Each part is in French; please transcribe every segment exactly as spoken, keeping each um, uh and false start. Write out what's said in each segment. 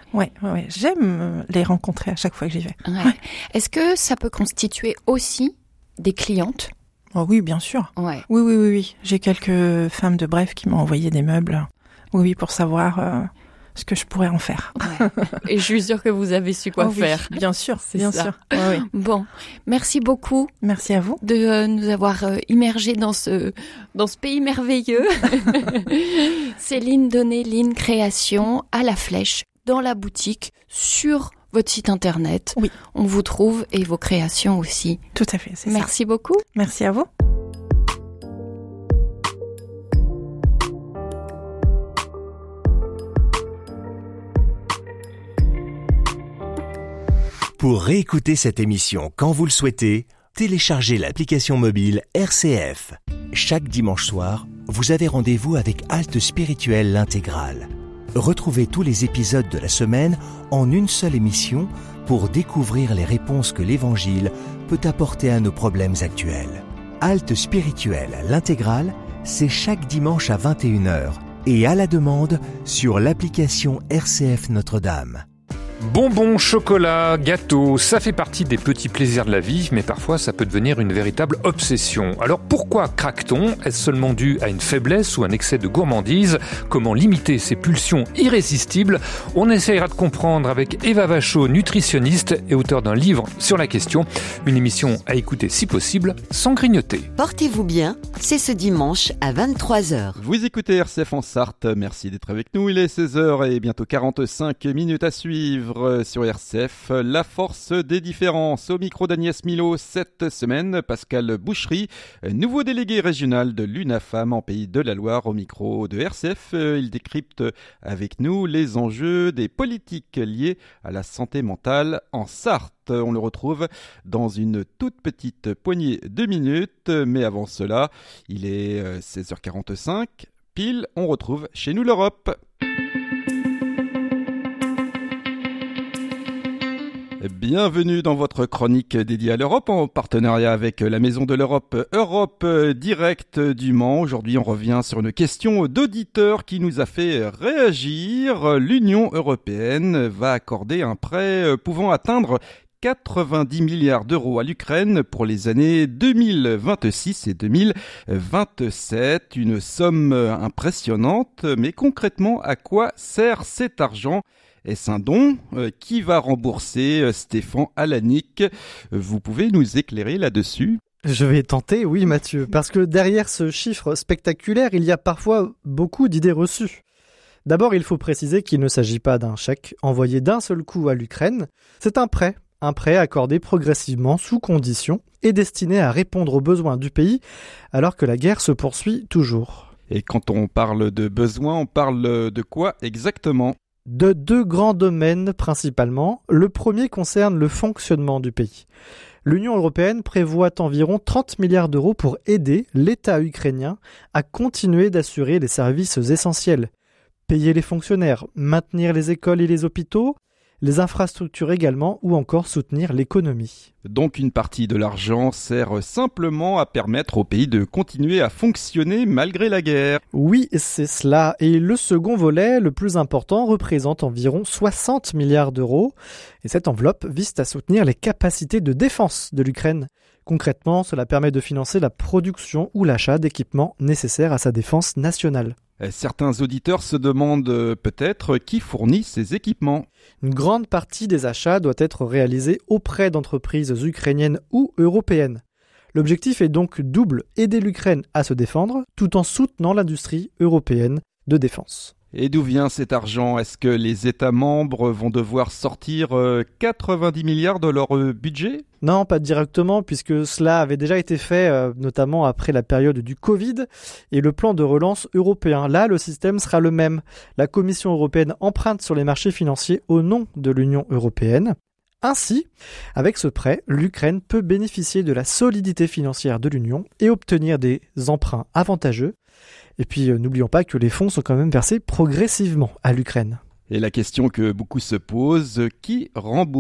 Ouais, ouais, ouais. J'aime les rencontrer à chaque fois que j'y vais. Ouais. Ouais. Est-ce que ça peut constituer aussi des clientes ? Oh oui, bien sûr. Ouais. Oui, oui, oui, oui. J'ai quelques femmes de Bref qui m'ont envoyé des meubles. Oui, oui, pour savoir euh, ce que je pourrais en faire. Ouais. Et je suis sûre que vous avez su quoi oh, faire. Oui, bien sûr, c'est bien ça. sûr. Ouais, oui. Bon, merci beaucoup. Merci à vous de euh, nous avoir euh, immergés dans ce dans ce pays merveilleux. Céline Donné, Line Création, à la Flèche, dans la boutique, sur votre site internet. Oui. On vous trouve et vos créations aussi. Tout à fait, c'est Merci ça. beaucoup. Merci à vous. Pour réécouter cette émission quand vous le souhaitez, téléchargez l'application mobile R C F. Chaque dimanche soir, vous avez rendez-vous avec Halte Spirituelle l'intégrale. Retrouvez tous les épisodes de la semaine en une seule émission pour découvrir les réponses que l'Évangile peut apporter à nos problèmes actuels. Halte Spirituelle l'intégrale, c'est chaque dimanche à vingt et une heures et à la demande sur l'application R C F Notre-Dame. Bonbons, chocolat, gâteaux, ça fait partie des petits plaisirs de la vie, mais parfois ça peut devenir une véritable obsession. Alors pourquoi craque-t-on ? Est-ce seulement dû à une faiblesse ou un excès de gourmandise ? Comment limiter ces pulsions irrésistibles ? On essaiera de comprendre avec Eva Vachot, nutritionniste et auteure d'un livre sur la question. Une émission à écouter si possible, sans grignoter. Portez-vous bien, c'est ce dimanche à vingt-trois heures. Vous écoutez R C F en Sarthe, merci d'être avec nous. Il est seize heures et bientôt quarante-cinq minutes à suivre sur R C F. La force des différences. Au micro d'Agnès Milo, cette semaine, Pascal Boucherie, nouveau délégué régional de l'UNAFAM en Pays de la Loire. Au micro de R C F, il décrypte avec nous les enjeux des politiques liées à la santé mentale en Sarthe. On le retrouve dans une toute petite poignée de minutes, mais avant cela, il est seize heures quarante-cinq. Pile, on retrouve Chez nous l'Europe. Bienvenue dans votre chronique dédiée à l'Europe en partenariat avec la Maison de l'Europe, Europe Direct du Mans. Aujourd'hui, on revient sur une question d'auditeur qui nous a fait réagir. L'Union européenne va accorder un prêt pouvant atteindre quatre-vingt-dix milliards d'euros à l'Ukraine pour les années deux mille vingt-six et deux mille vingt-sept. Une somme impressionnante, mais concrètement, à quoi sert cet argent ? Est-ce un don ? euh, Qui va rembourser euh, Stéphane Alanic ? Vous pouvez nous éclairer là-dessus ? Je vais tenter, oui Mathieu, parce que derrière ce chiffre spectaculaire, il y a parfois beaucoup d'idées reçues. D'abord, il faut préciser qu'il ne s'agit pas d'un chèque envoyé d'un seul coup à l'Ukraine. C'est un prêt, un prêt accordé progressivement sous conditions et destiné à répondre aux besoins du pays alors que la guerre se poursuit toujours. Et quand on parle de besoins, on parle de quoi exactement ? De deux grands domaines principalement. Le premier concerne le fonctionnement du pays. L'Union européenne prévoit environ trente milliards d'euros pour aider l'État ukrainien à continuer d'assurer les services essentiels. Payer les fonctionnaires, maintenir les écoles et les hôpitaux, les infrastructures également, ou encore soutenir l'économie. Donc une partie de l'argent sert simplement à permettre au pays de continuer à fonctionner malgré la guerre. Oui, c'est cela. Et le second volet, le plus important, représente environ soixante milliards d'euros. Et cette enveloppe vise à soutenir les capacités de défense de l'Ukraine. Concrètement, cela permet de financer la production ou l'achat d'équipements nécessaires à sa défense nationale. Certains auditeurs se demandent peut-être qui fournit ces équipements. Une grande partie des achats doit être réalisée auprès d'entreprises ukrainiennes ou européennes. L'objectif est donc double, aider l'Ukraine à se défendre tout en soutenant l'industrie européenne de défense. Et d'où vient cet argent ? Est-ce que les États membres vont devoir sortir quatre-vingt-dix milliards de leur budget ? Non, pas directement, puisque cela avait déjà été fait, euh, notamment après la période du Covid et le plan de relance européen. Là, le système sera le même. La Commission européenne emprunte sur les marchés financiers au nom de l'Union européenne. Ainsi, avec ce prêt, l'Ukraine peut bénéficier de la solidité financière de l'Union et obtenir des emprunts avantageux. Et puis, euh, n'oublions pas que les fonds sont quand même versés progressivement à l'Ukraine. Et la question que beaucoup se posent, qui rembourse ?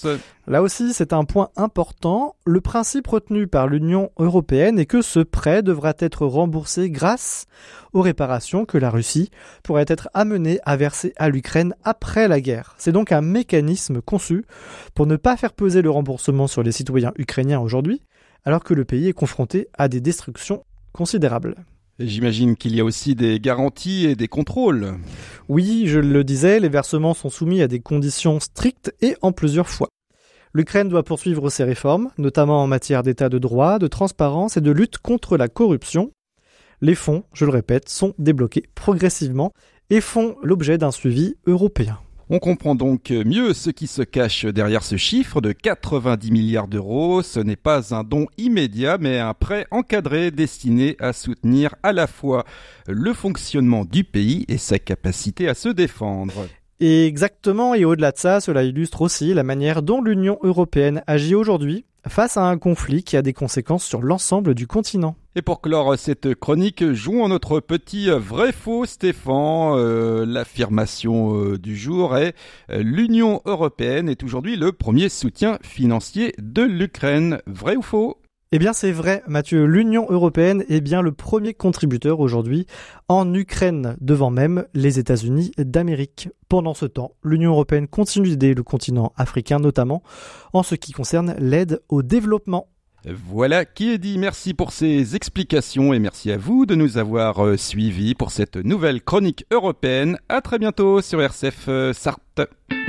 Là aussi, c'est un point important. Le principe retenu par l'Union européenne est que ce prêt devra être remboursé grâce aux réparations que la Russie pourrait être amenée à verser à l'Ukraine après la guerre. C'est donc un mécanisme conçu pour ne pas faire peser le remboursement sur les citoyens ukrainiens aujourd'hui, alors que le pays est confronté à des destructions considérables. Et j'imagine qu'il y a aussi des garanties et des contrôles. Oui, je le disais, les versements sont soumis à des conditions strictes et en plusieurs fois. L'Ukraine doit poursuivre ses réformes, notamment en matière d'état de droit, de transparence et de lutte contre la corruption. Les fonds, je le répète, sont débloqués progressivement et font l'objet d'un suivi européen. On comprend donc mieux ce qui se cache derrière ce chiffre de quatre-vingt-dix milliards d'euros. Ce n'est pas un don immédiat, mais un prêt encadré destiné à soutenir à la fois le fonctionnement du pays et sa capacité à se défendre. Et exactement, et au-delà de ça, cela illustre aussi la manière dont l'Union européenne agit aujourd'hui face à un conflit qui a des conséquences sur l'ensemble du continent. Et pour clore cette chronique, jouons notre petit vrai-faux Stéphane. Euh, l'affirmation euh, du jour est euh, l'Union européenne est aujourd'hui le premier soutien financier de l'Ukraine. Vrai ou faux ? Eh bien c'est vrai Mathieu, l'Union européenne est bien le premier contributeur aujourd'hui en Ukraine, devant même les États-Unis d'Amérique. Pendant ce temps, l'Union européenne continue d'aider le continent africain, notamment en ce qui concerne l'aide au développement. Voilà qui est dit. Merci pour ces explications et merci à vous de nous avoir euh, suivis pour cette nouvelle chronique européenne. À très bientôt sur R C F euh, Sarthe.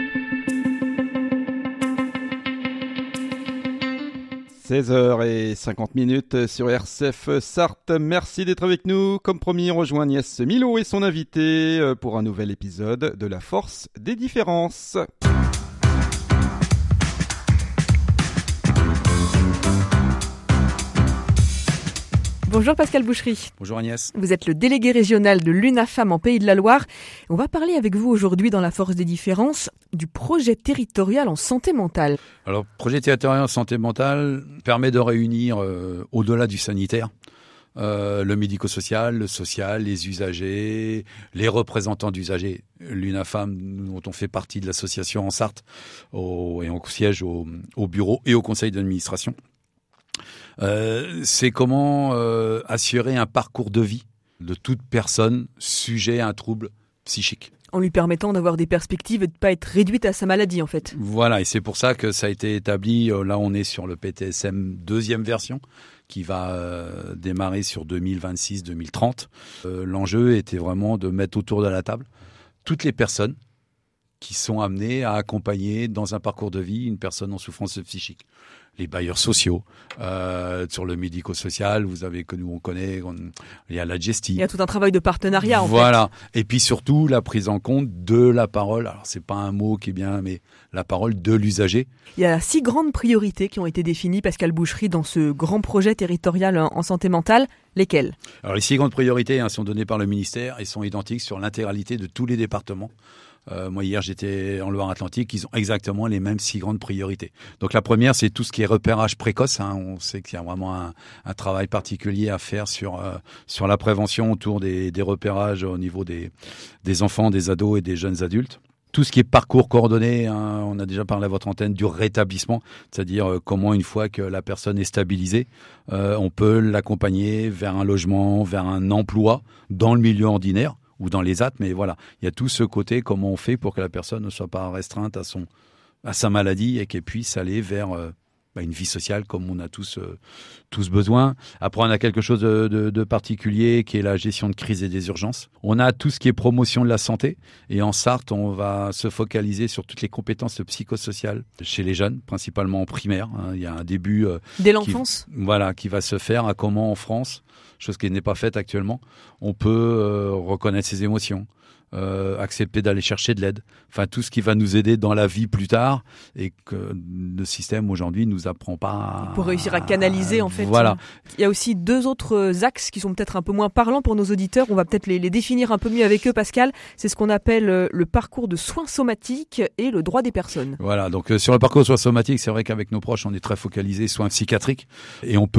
seize heures cinquante sur R C F Sarthe. Merci d'être avec nous. Comme promis, on rejoint Agnès Milo et son invité pour un nouvel épisode de La Force des Différences. Bonjour Pascal Boucherie. Bonjour Agnès. Vous êtes le délégué régional de l'UNAFAM en Pays de la Loire. On va parler avec vous aujourd'hui dans La Force des Différences du projet territorial en santé mentale. Alors, projet territorial en santé mentale permet de réunir, euh, au-delà du sanitaire, euh, le médico-social, le social, les usagers, les représentants d'usagers. L'UNAFAM, dont on fait partie de l'association en Sarthe, au, et on siège au, au bureau et au conseil d'administration. Euh, c'est comment euh, assurer un parcours de vie de toute personne sujet à un trouble psychique. En lui permettant d'avoir des perspectives et de ne pas être réduite à sa maladie en fait. Voilà, et c'est pour ça que ça a été établi, là on est sur le P T S M deuxième version, qui va euh, démarrer sur deux mille vingt-six deux mille trente. Euh, l'enjeu était vraiment de mettre autour de la table toutes les personnes qui sont amenées à accompagner dans un parcours de vie une personne en souffrance psychique. Les bailleurs sociaux, euh, sur le médico-social, vous avez que nous on connaît, on, il y a la Gesti. Il y a tout un travail de partenariat en voilà. fait. Voilà, et puis surtout la prise en compte de la parole, alors c'est pas un mot qui est bien, mais la parole de l'usager. Il y a six grandes priorités qui ont été définies, Pascal Boucherie, dans ce grand projet territorial en santé mentale. Lesquelles ? Alors les six grandes priorités hein, sont données par le ministère et sont identiques sur l'intégralité de tous les départements. Euh, moi, hier, j'étais en Loire-Atlantique. Ils ont exactement les mêmes six grandes priorités. Donc, la première, c'est tout ce qui est repérage précoce. Hein. On sait qu'il y a vraiment un, un travail particulier à faire sur euh, sur la prévention autour des, des repérages au niveau des des enfants, des ados et des jeunes adultes. Tout ce qui est parcours coordonné, hein, on a déjà parlé à votre antenne du rétablissement, c'est-à-dire euh, comment une fois que la personne est stabilisée, euh, on peut l'accompagner vers un logement, vers un emploi dans le milieu ordinaire ou dans les A T, mais voilà, il y a tout ce côté, comment on fait pour que la personne ne soit pas restreinte à son à sa maladie et qu'elle puisse aller vers euh, bah, une vie sociale comme on a tous euh, tous besoin. Après, on a quelque chose de, de, de particulier qui est la gestion de crise et des urgences. On a tout ce qui est promotion de la santé et en Sarthe, on va se focaliser sur toutes les compétences psychosociales chez les jeunes, principalement en primaire. Hein. Il y a un début euh, dès l'enfance, qui, voilà, qui va se faire à comment en France, chose qui n'est pas faite actuellement, on peut euh, reconnaître ses émotions, euh, accepter d'aller chercher de l'aide, enfin tout ce qui va nous aider dans la vie plus tard et que le système aujourd'hui nous apprend pas à... pour réussir à canaliser en fait. Voilà. Il y a aussi deux autres axes qui sont peut-être un peu moins parlants pour nos auditeurs, on va peut-être les, les définir un peu mieux avec eux Pascal, c'est ce qu'on appelle le parcours de soins somatiques et le droit des personnes. Voilà, donc euh, sur le parcours de soins somatiques, c'est vrai qu'avec nos proches on est très focalisé soins psychiatriques et on peut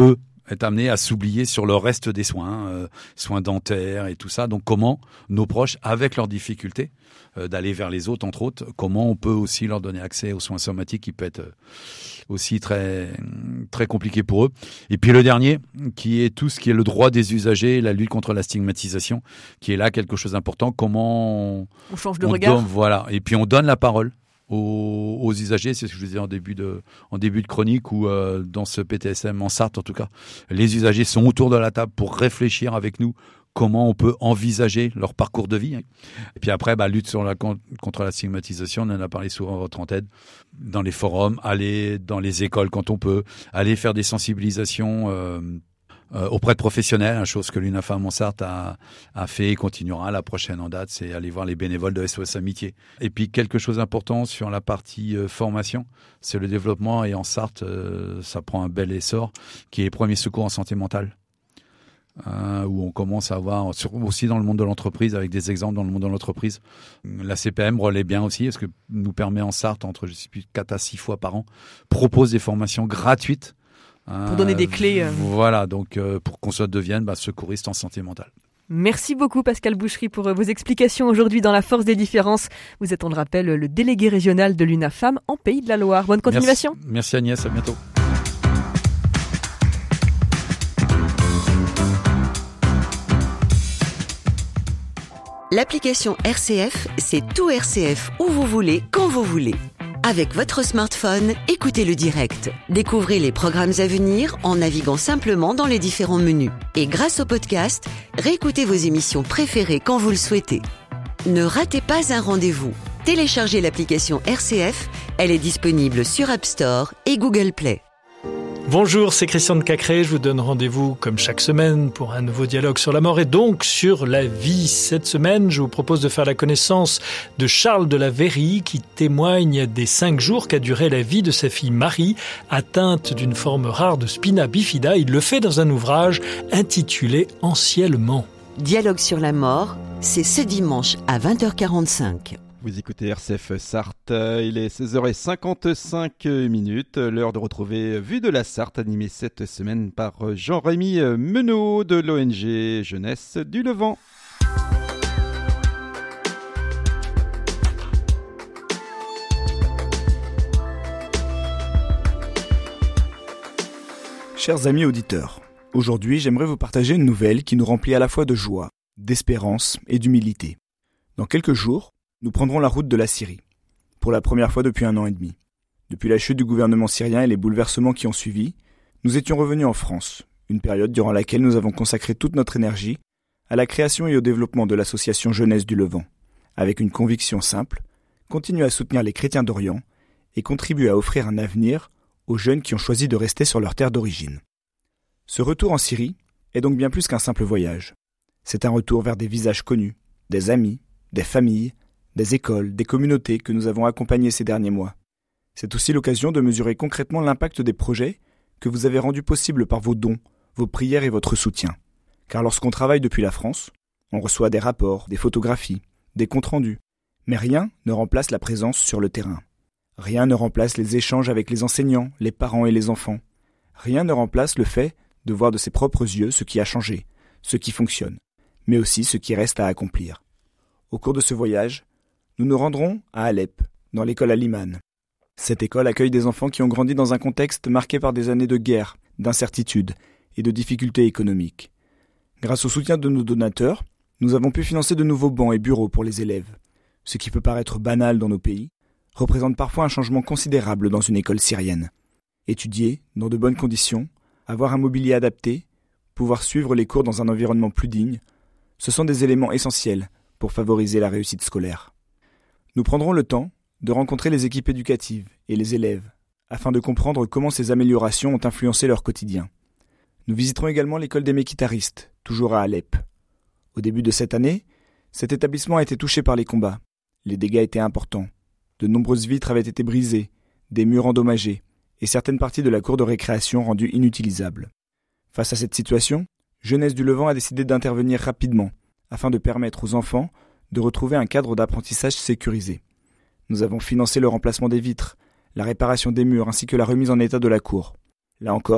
être amenés à s'oublier sur le reste des soins, euh, soins dentaires et tout ça. Donc comment nos proches, avec leurs difficultés, euh, d'aller vers les autres, entre autres, comment on peut aussi leur donner accès aux soins somatiques qui peut être aussi très, très compliqué pour eux. Et puis le dernier, qui est tout ce qui est le droit des usagers, la lutte contre la stigmatisation, qui est là quelque chose d'important. Comment on, on change de on regard. donne, voilà. Et puis on donne la parole aux, aux usagers, c'est ce que je vous disais en début de, en début de chronique ou euh, dans ce P T S M en Sarthe en tout cas. Les usagers sont autour de la table pour réfléchir avec nous comment on peut envisager leur parcours de vie. Et puis après, bah, lutte sur la, contre la stigmatisation, on en a parlé souvent à votre antenne, dans les forums, aller dans les écoles quand on peut, aller faire des sensibilisations euh, Euh, auprès de professionnels, hein, chose que l'UNAFAM Sarthe a, a fait et continuera. La prochaine en date, c'est aller voir les bénévoles de S O S Amitié. Et puis, quelque chose d'important sur la partie euh, formation, c'est le développement. Et en Sarthe, euh, ça prend un bel essor, qui est les premiers secours en santé mentale. Euh, où on commence à avoir, sur, aussi dans le monde de l'entreprise, avec des exemples dans le monde de l'entreprise. La C P M relaie bien aussi, parce que nous permet en Sarthe, entre je sais plus, quatre à six fois par an, propose des formations gratuites pour donner des clés. Euh... Voilà, donc euh, pour qu'on se devienne bah, secouriste en santé mentale. Merci beaucoup Pascal Boucherie pour vos explications aujourd'hui dans La Force des Différences. Vous êtes, on le rappelle, le délégué régional de l'UNAFAM en Pays de la Loire. Bonne continuation. Merci, Merci Agnès, à bientôt. L'application R C F, c'est tout R C F où vous voulez, quand vous voulez. Avec votre smartphone, écoutez le direct. Découvrez les programmes à venir en naviguant simplement dans les différents menus. Et grâce au podcast, réécoutez vos émissions préférées quand vous le souhaitez. Ne ratez pas un rendez-vous. Téléchargez l'application R C F, elle est disponible sur App Store et Google Play. Bonjour, c'est Christian de Cacré. Je vous donne rendez-vous comme chaque semaine pour un nouveau dialogue sur la mort et donc sur la vie. Cette semaine, je vous propose de faire la connaissance de Charles de la Verrie qui témoigne des cinq jours qu'a duré la vie de sa fille Marie, atteinte d'une forme rare de spina bifida. Il le fait dans un ouvrage intitulé Anciennement. Dialogue sur la mort, c'est ce dimanche à vingt heures quarante-cinq. Vous écoutez R C F Sarthe, il est seize heures cinquante-cinq minutes, l'heure de retrouver Vue de la Sarthe, animée cette semaine par Jean-Rémy Menot de l'O N G Jeunesse du Levant. Chers amis auditeurs, aujourd'hui j'aimerais vous partager une nouvelle qui nous remplit à la fois de joie, d'espérance et d'humilité. Dans quelques jours, nous prendrons la route de la Syrie, pour la première fois depuis un an et demi. Depuis la chute du gouvernement syrien et les bouleversements qui ont suivi, nous étions revenus en France, une période durant laquelle nous avons consacré toute notre énergie à la création et au développement de l'association Jeunesse du Levant, avec une conviction simple, continuer à soutenir les chrétiens d'Orient et contribuer à offrir un avenir aux jeunes qui ont choisi de rester sur leur terre d'origine. Ce retour en Syrie est donc bien plus qu'un simple voyage. C'est un retour vers des visages connus, des amis, des familles, des écoles, des communautés que nous avons accompagnées ces derniers mois. C'est aussi l'occasion de mesurer concrètement l'impact des projets que vous avez rendus possibles par vos dons, vos prières et votre soutien. Car lorsqu'on travaille depuis la France, on reçoit des rapports, des photographies, des comptes rendus, mais rien ne remplace la présence sur le terrain. Rien ne remplace les échanges avec les enseignants, les parents et les enfants. Rien ne remplace le fait de voir de ses propres yeux ce qui a changé, ce qui fonctionne, mais aussi ce qui reste à accomplir. Au cours de ce voyage, nous nous rendrons à Alep, dans l'école Al-Iman. Cette école accueille des enfants qui ont grandi dans un contexte marqué par des années de guerre, d'incertitude et de difficultés économiques. Grâce au soutien de nos donateurs, nous avons pu financer de nouveaux bancs et bureaux pour les élèves. Ce qui peut paraître banal dans nos pays, représente parfois un changement considérable dans une école syrienne. Étudier dans de bonnes conditions, avoir un mobilier adapté, pouvoir suivre les cours dans un environnement plus digne, ce sont des éléments essentiels pour favoriser la réussite scolaire. Nous prendrons le temps de rencontrer les équipes éducatives et les élèves, afin de comprendre comment ces améliorations ont influencé leur quotidien. Nous visiterons également l'école des mékitaristes, toujours à Alep. Au début de cette année, cet établissement a été touché par les combats. Les dégâts étaient importants. De nombreuses vitres avaient été brisées, des murs endommagés, et certaines parties de la cour de récréation rendues inutilisables. Face à cette situation, Jeunesse du Levant a décidé d'intervenir rapidement, afin de permettre aux enfants de retrouver un cadre d'apprentissage sécurisé. Nous avons financé le remplacement des vitres, la réparation des murs ainsi que la remise en état de la cour. Là encore,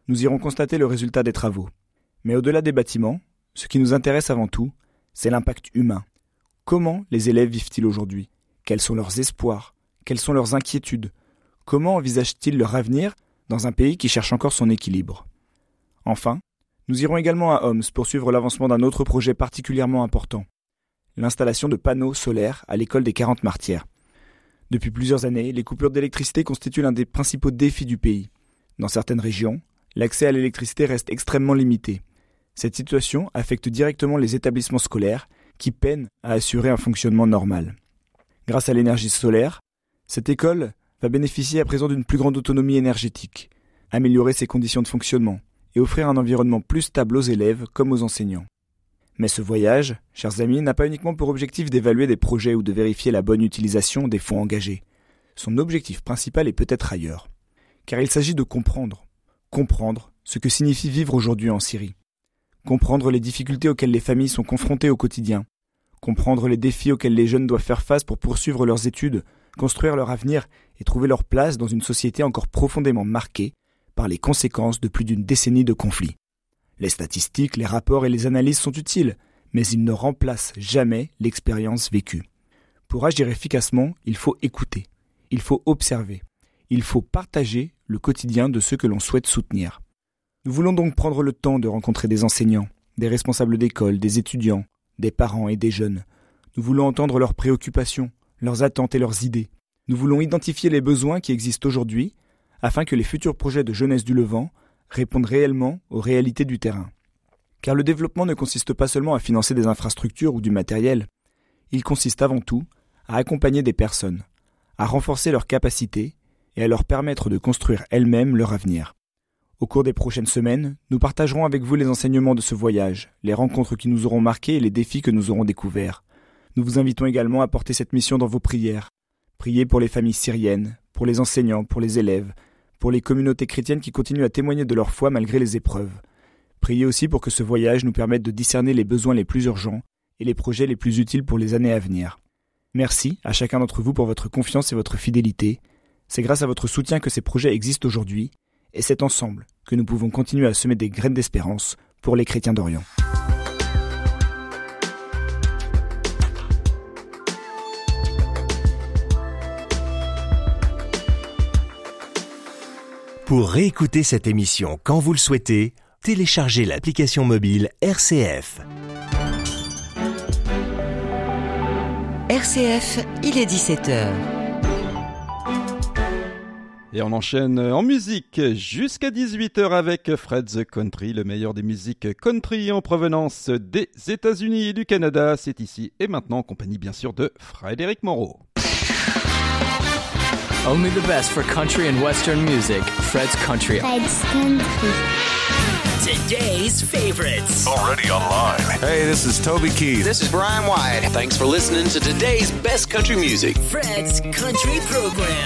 nous irons constater le résultat des travaux. Mais au-delà des bâtiments, ce qui nous intéresse avant tout, c'est l'impact humain. Comment les élèves vivent-ils aujourd'hui ? Quels sont leurs espoirs ? Quelles sont leurs inquiétudes ? Comment envisagent-ils leur avenir dans un pays qui cherche encore son équilibre ? Enfin, nous irons également à Homs pour suivre l'avancement d'un autre projet particulièrement important, l'installation de panneaux solaires à l'école des quarante Martières. Depuis plusieurs années, les coupures d'électricité constituent l'un des principaux défis du pays. Dans certaines régions, l'accès à l'électricité reste extrêmement limité. Cette situation affecte directement les établissements scolaires qui peinent à assurer un fonctionnement normal. Grâce à l'énergie solaire, cette école va bénéficier à présent d'une plus grande autonomie énergétique, améliorer ses conditions de fonctionnement et offrir un environnement plus stable aux élèves comme aux enseignants. Mais ce voyage, chers amis, n'a pas uniquement pour objectif d'évaluer des projets ou de vérifier la bonne utilisation des fonds engagés. Son objectif principal est peut-être ailleurs. Car il s'agit de comprendre, comprendre ce que signifie vivre aujourd'hui en Syrie. Comprendre les difficultés auxquelles les familles sont confrontées au quotidien. Comprendre les défis auxquels les jeunes doivent faire face pour poursuivre leurs études, construire leur avenir et trouver leur place dans une société encore profondément marquée par les conséquences de plus d'une décennie de conflits. Les statistiques, les rapports et les analyses sont utiles, mais ils ne remplacent jamais l'expérience vécue. Pour agir efficacement, il faut écouter, il faut observer, il faut partager le quotidien de ceux que l'on souhaite soutenir. Nous voulons donc prendre le temps de rencontrer des enseignants, des responsables d'école, des étudiants, des parents et des jeunes. Nous voulons entendre leurs préoccupations, leurs attentes et leurs idées. Nous voulons identifier les besoins qui existent aujourd'hui afin que les futurs projets de jeunesse du Levant répondent réellement aux réalités du terrain. Car le développement ne consiste pas seulement à financer des infrastructures ou du matériel, il consiste avant tout à accompagner des personnes, à renforcer leurs capacités et à leur permettre de construire elles-mêmes leur avenir. Au cours des prochaines semaines, nous partagerons avec vous les enseignements de ce voyage, les rencontres qui nous auront marqués et les défis que nous aurons découverts. Nous vous invitons également à porter cette mission dans vos prières. Priez pour les familles syriennes, pour les enseignants, pour les élèves, pour les communautés chrétiennes qui continuent à témoigner de leur foi malgré les épreuves. Priez aussi pour que ce voyage nous permette de discerner les besoins les plus urgents et les projets les plus utiles pour les années à venir. Merci à chacun d'entre vous pour votre confiance et votre fidélité. C'est grâce à votre soutien que ces projets existent aujourd'hui, et c'est ensemble que nous pouvons continuer à semer des graines d'espérance pour les chrétiens d'Orient. Pour réécouter cette émission quand vous le souhaitez, téléchargez l'application mobile R C F. R C F, il est dix-sept heures. Et on enchaîne en musique jusqu'à dix-huit heures avec Fred the Country, le meilleur des musiques country en provenance des États-Unis et du Canada. C'est ici et maintenant en compagnie bien sûr de Frédéric Moreau. Only the best for country and western music. Fred's Country. Fred's Country. Today's favorites. Already online. Hey, this is Toby Keith. This is Brian White. Thanks for listening to today's best country music. Fred's Country Program.